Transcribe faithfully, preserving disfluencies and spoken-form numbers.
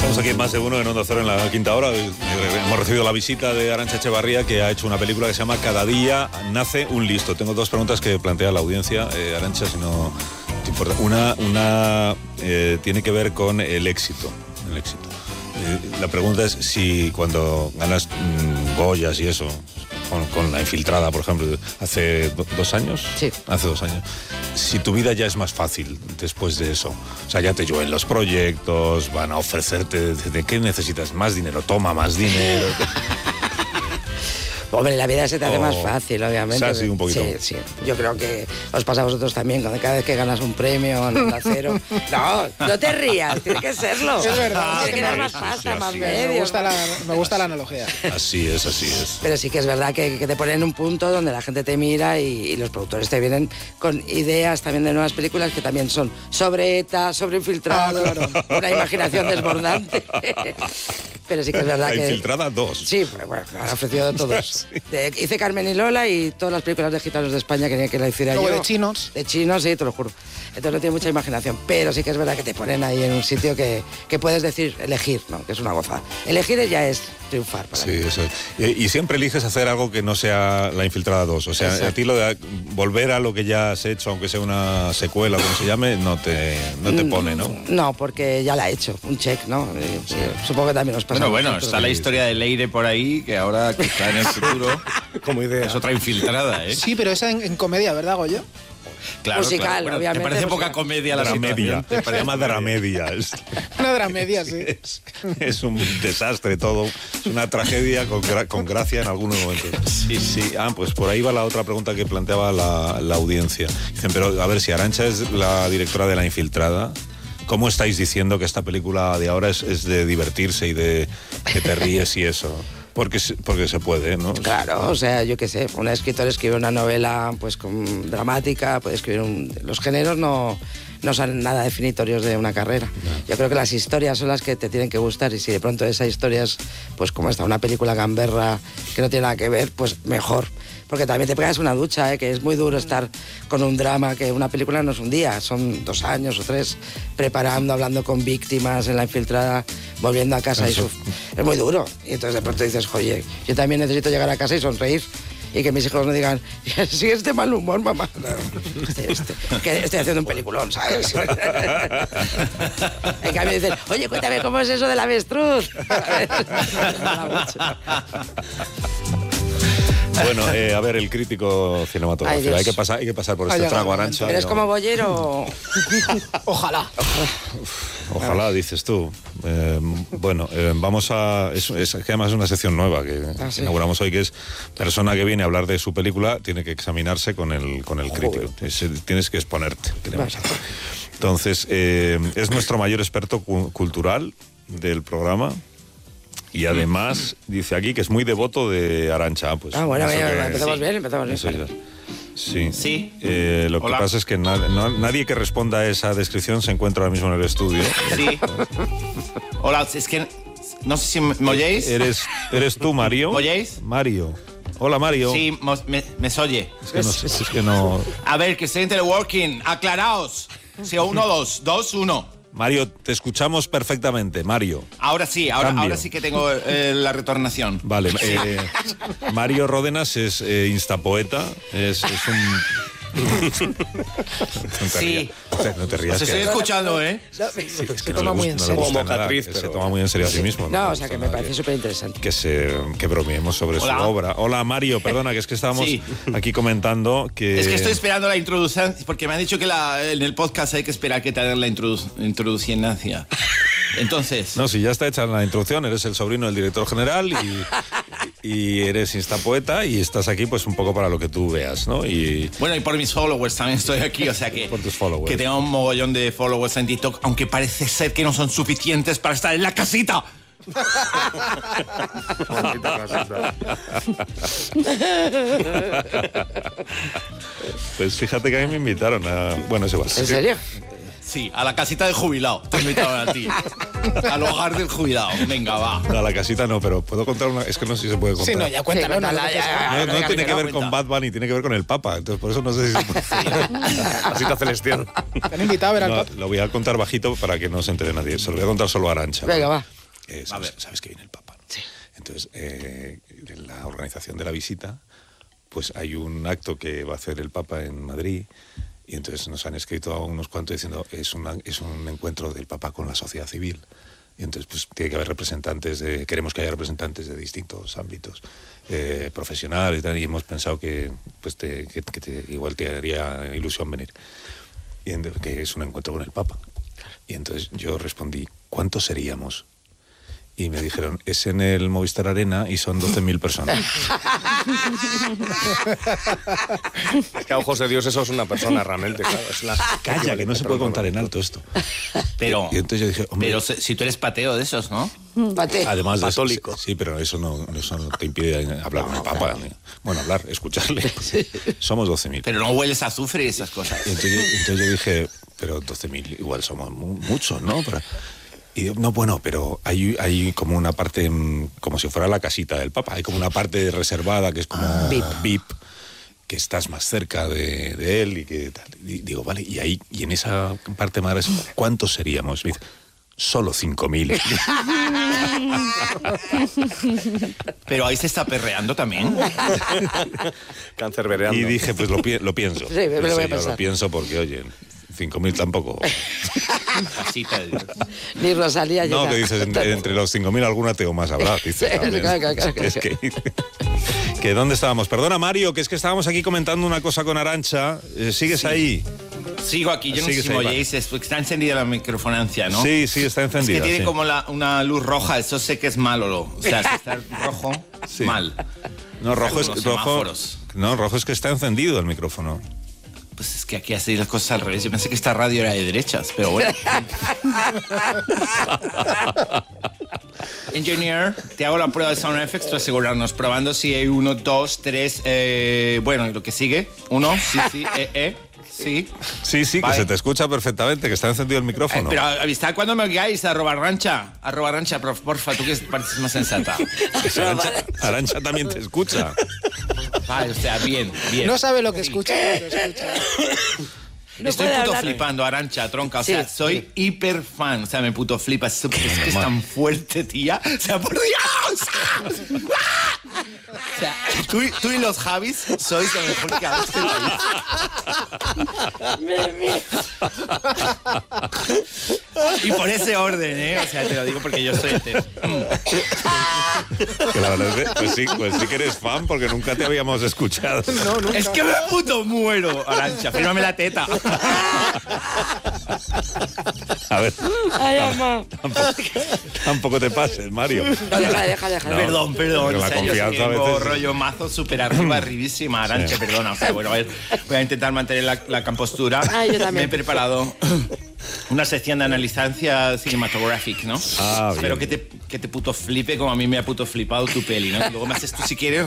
Estamos aquí en Más de Uno, en Onda Cero, en la quinta hora. Hemos recibido la visita de Arantxa Echevarría, que ha hecho una película que se llama Cada día nace un listo. Tengo dos preguntas que plantea la audiencia. Eh, Arantxa, si no te importa. Una, una eh, tiene que ver con el éxito. El éxito. Eh, la pregunta es si cuando ganas mmm, Goyas y eso, con, con La Infiltrada, por ejemplo, hace do, dos años. Sí. Hace dos años. Si tu vida ya es más fácil después de eso. O sea, ya te llueven los proyectos, van a ofrecerte, ¿de, de qué necesitas? Más dinero, toma más dinero. Hombre, la vida se te hace Oh, más fácil, obviamente. o sea, sí, un poquito. Sí, sí. Yo creo que os pasa a vosotros también, cuando cada vez que ganas un premio en el acero. No, no te rías, tiene que serlo. Es verdad. Tiene que dar más Sí, pasta, sí, más así medios. Me gusta, la, me gusta la analogía. Así es, así es. Pero sí que es verdad que, que te ponen en un punto donde la gente te mira y, y los productores te vienen con ideas también de nuevas películas que también son sobre ETA, sobre infiltrados, Ah, claro. una imaginación desbordante. Pero sí que es verdad La que... Infiltrada dos. Sí, pues, bueno, me han ofrecido de todos. Sí. De- hice Carmen y Lola y todas las películas de gitanos de España quería que la hiciera Luego yo. de chinos. De chinos, sí, te lo juro. Entonces no tiene mucha imaginación, pero sí que es verdad que te ponen ahí en un sitio que, que puedes decir, elegir, ¿no? Que es una gozada. Elegir ya es triunfar para Sí, mí. eso es. Y, y siempre eliges hacer algo que no sea La Infiltrada dos. O sea, Exacto. a ti lo de volver a lo que ya has hecho, aunque sea una secuela o como se llame, no te, no te pone, ¿no? No, porque ya la he hecho, un check, ¿no? Eh, sí, supongo que también os pasa. Bueno, a bueno, vosotros. está la historia de Leire por ahí, que ahora que está en el futuro Como idea. es otra infiltrada, ¿eh? Sí, pero esa en, en comedia, ¿verdad, Goyo? Claro, musical, claro. Bueno, obviamente, ¿te parece musical. poca comedia la Dramedia. situación? ¿Te Se parece llama Dramedia. Es, Una dramedia, sí. es, es un desastre todo. Es una tragedia con, gra- con gracia en algunos momentos. Sí, Sí, ah, pues por ahí va la otra pregunta que planteaba la, la audiencia. Dicen, pero a ver, si Arantxa es la directora de La Infiltrada, ¿cómo estáis diciendo que esta película de ahora es, es de divertirse y de que te ríes y eso? Porque, se- porque se puede, ¿no? Claro, o sea, yo qué sé, un escritor escribe una novela pues con dramática, puede escribir un... Los géneros no, no son nada definitorios de una carrera. Yo creo que las historias son las que te tienen que gustar y si de pronto esa historia es, pues como esta, una película gamberra que no tiene nada que ver, pues mejor. Porque también te pegas una ducha, ¿eh? Que es muy duro estar con un drama, que una película no es un día, son dos años o tres preparando, hablando con víctimas en La Infiltrada, volviendo a casa y Eso. su... Es muy duro. Y entonces de pronto dices, oye, yo también necesito llegar a casa y sonreír. Y que mis hijos no digan, ¿sigues de mal humor, mamá? No, estoy, estoy- que estoy haciendo un peliculón, ¿sabes? En cambio dicen, oye, cuéntame cómo es eso del avestruz. Mola mucho. Bueno, eh, a ver, el crítico Ay, cinematográfico. Dios. Hay que pasar, hay que pasar por Ha este llegado trago, el Arantxa. ¿Eres no- como bollero? Ojalá. Ojalá, dices tú. Eh, bueno, eh, vamos a... Es, es que además es una sección nueva que Ah, sí. inauguramos hoy, que es persona que viene a hablar de su película tiene que examinarse con el, con el crítico. Es- tienes que exponerte. Queremos Vale. hacer. Entonces, eh, es nuestro mayor experto cu- cultural del programa. Y además, dice aquí que es muy devoto de Arantxa. Pues, Ah, bueno, eso bueno, que- empezamos sí. bien, empezamos bien. eso ya. Sí. Sí. Eh, lo Hola. que pasa es que na- no- nadie que responda a esa descripción se encuentra ahora mismo en el estudio. Sí. Hola, es que no sé si me me oyéis. ¿Eres, ¿Eres tú, Mario? ¿Me oyéis? Mario. Hola, Mario. Sí, mos- me, me oye. Es que no, sé, es que no... A ver, que estoy en teleworking. Aclaraos. Sí, uno, dos, dos, uno. Mario, te escuchamos perfectamente, Mario. Ahora sí, ahora, Cambio. ahora sí que tengo eh, la retornación. Vale, eh, Mario Ródenas es eh, instapoeta, es, es un... No te Sí. rías, no te rías. Os estoy que- escuchando, ¿eh? Es que no le toma muy gusta- en no le serio. gusta Como nada, mocatriz, que se pero- toma muy en serio a sí mismo. No, le o sea, que gusta me nada parece súper interesante. que se que bromeemos sobre Hola. su obra. Hola, Mario, perdona, que es que estábamos Sí. aquí comentando que... Es que estoy esperando la introducción, porque me han dicho que la- en el podcast hay que esperar que te hagan la introdu introduciencia. Entonces, No, si ya está hecha la introducción, eres el sobrino del director general y, y eres instapoeta y estás aquí pues un poco para lo que tú veas, ¿no? Y bueno, y por mis followers también estoy aquí, o sea que, Por tus followers. que tengo un mogollón de followers en TikTok, aunque parece ser que no son suficientes para estar en la casita. Maldita casita. pues fíjate que a mí me invitaron a... Bueno, eso va. ¿En serio? Sí, a la casita del jubilado. Te invitaron a ti. Al hogar del jubilado. Venga, va. A la casita no, pero puedo contar una... Es que no sé si se puede contar. Sí, no, ya cuéntalo. Sí, no, cuéntala, no, ya, No, no venga, tiene que que me ver da con cuenta. Bad Bunny, tiene que ver con el Papa. Entonces, por eso no sé si se puede. Casita celestial. Te han invitado a ver al No, Papa. lo voy a contar bajito para que no se entere nadie. Se lo voy a contar solo a Arantxa. Venga, va. eh, sabes, ver. sabes que viene el Papa. Sí. Entonces, eh, en la organización de la visita, pues hay un acto que va a hacer el Papa en Madrid, y entonces nos han escrito a unos cuantos diciendo es, una, es un encuentro del Papa con la sociedad civil. Y entonces pues tiene que haber representantes, de, queremos que haya representantes de distintos ámbitos eh, profesionales y tal, y hemos pensado que, pues te, que, que te, igual te haría ilusión venir. Y entonces, que es un encuentro con el Papa. Y entonces yo respondí, ¿cuántos seríamos? Y me dijeron, es en el Movistar Arena y son doce mil personas. Es que a ojos de Dios eso es una persona realmente, claro. Es la... Calla, que no se puede contar en alto esto. Pero, y entonces yo dije, hombre, pero si si tú eres pateo de esos, ¿no? Pate. además de eso, Católico. sí, pero eso no, eso no te impide hablar con el Papa. Bueno, hablar, escucarle. Somos doce mil. Pero no hueles a azufre y esas cosas. Y entonces, entonces yo dije, pero doce mil igual somos mu- muchos, ¿no? Pero, y no, bueno, pero hay, hay como una parte, mm, como si fuera la casita del Papa, hay como una parte reservada que es como Ah. V I P, que estás más cerca de, de él y que tal. Y digo, vale, y ahí, y en esa parte más reservada, ¿cuántos seríamos? Y dice, solo cinco mil. Pero ahí se está perreando también. Cáncer vereando. Y dije, pues lo, pi- lo pienso. Sí, me lo voy a Sí, yo pensar. lo pienso porque, oye, cinco mil tampoco. Casita de Dios. Ni Rosalía No, llega. que dices, entre, entre los cinco mil alguna tengo más habrá. Dices, Sí, también. claro, claro, claro. Es que, que ¿dónde estábamos? Perdona, Mario, que es que estábamos aquí comentando una cosa con Arantxa. Eh, ¿Sigues Sí. ahí? Sigo aquí, yo no Sigues sé si me ahí, va. oyéis, es porque está encendida la microfonancia, ¿no? Sí, sí, está Es encendida. que tiene sí. como la- una luz roja, eso sé que es malo. Lo, o sea, si está rojo, Sí. mal. No, rojo es, Como los rojo, semáforos. no, rojo es que está encendido el micrófono. Pues es que aquí hacéis las cosas al revés. Yo pensé que esta radio era de derechas, pero bueno. Engineer, te hago la prueba de Sound Effects para asegurarnos, probando si hay uno, dos, tres, eh, bueno, lo que sigue. Uno, sí, sí, eh, eh, sí. Sí, sí, Vale. que se te escucha perfectamente, que está encendido el Eh, micrófono. pero avisad cuando me oigáis, arroba rancha. Arroba rancha, por- porfa, tú que pareces más sensata. Arantxa, Arantxa también te escucha. Vale, o sea, bien, bien. No sabe lo que escucha, pero lo escucha. No Estoy puede puto hablar. flipando, Arantxa, tronca. O Sí, sea, soy hiper fan. O sea, me puto flipa. Es, es que es tan fuerte, tía. O sea, por Dios. O sea, tú, y- tú y los Javis sois lo mejor que ha dado este país. Y por ese orden, ¿eh? O sea, te lo digo porque yo soy hetero. Que la verdad es que, pues sí, pues sí que eres fan porque nunca te habíamos escuchado. Es que me puto muero, Arantxa. Fírmame la teta. A ver, Ay, mamá. tampoco, tampoco te pases, Mario. No, deja, deja, deja. No. Perdón, perdón. Porque O la sea, yo sí confianza que a tengo veces- rollo mazo súper arriba, arribísima, Arantxa, perdona. O sea, bueno, a ver, voy a intentar mantener la, la compostura. Ah, yo también. Me he preparado una sección de analizancia cinematográfica, ¿no? Ah, bien. Espero que te, que te puto flipe como a mí me ha puto flipado tu peli, ¿no? Luego me haces tú, si quieres,